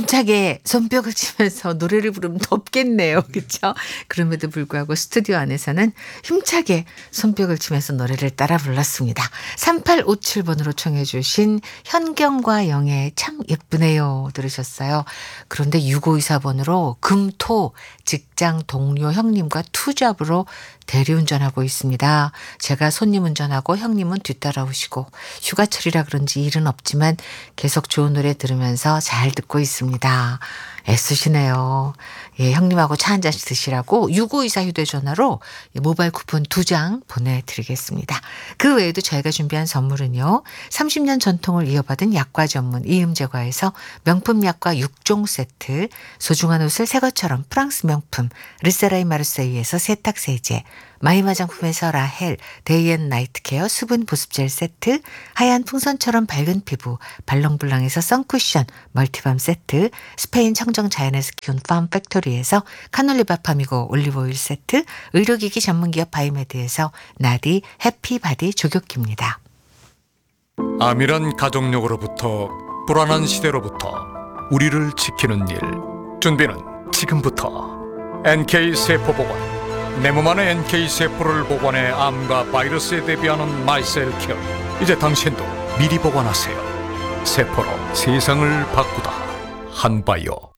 힘차게 손뼉을 치면서 노래를 부르면 덥겠네요. 그렇죠? 그럼에도 불구하고 스튜디오 안에서는 힘차게 손뼉을 치면서 노래를 따라 불렀습니다. 3857번으로 청해 주신 현경과 영애 참 예쁘네요 들으셨어요. 그런데 6524번으로 금토 직장 동료 형님과 투잡으로 대리운전하고 있습니다. 제가 손님 운전하고 형님은 뒤따라오시고 휴가철이라 그런지 일은 없지만 계속 좋은 노래 들으면서 잘 듣고 있습니다. 애쓰시네요. 예, 형님하고 차 한 잔씩 드시라고 6524 휴대전화로 모바일 쿠폰 2장 보내드리겠습니다. 그 외에도 저희가 준비한 선물은요. 30년 전통을 이어받은 약과 전문 이음제과에서 명품 약과 6종 세트, 소중한 옷을 새 것처럼 프랑스 명품 르세라이 마르세유에서 세탁세제, 마이 화장품에서 라헬 데이앤나이트 케어 수분 보습젤 세트, 하얀 풍선처럼 밝은 피부 발롱블랑에서 선쿠션 멀티밤 세트, 스페인 청정 자연에서 키운 팜 팩토리에서 카놀리바 팜이고 올리브오일 세트, 의료기기 전문기업 바이메드에서 나디 해피바디 조격기입니다. 암이란 가족력으로부터 불안한 시대로부터 우리를 지키는 일, 준비는 지금부터. NK세포보건, 내 몸 안에 NK세포를 보관해 암과 바이러스에 대비하는 마이셀케어. 이제 당신도 미리 보관하세요. 세포로 세상을 바꾸다. 한바이오.